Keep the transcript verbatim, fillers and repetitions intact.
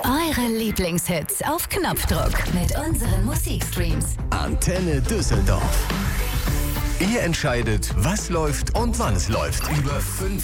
Eure Lieblingshits auf Knopfdruck mit unseren Musikstreams. Antenne Düsseldorf. Ihr entscheidet, was läuft und wann es läuft. Über fünf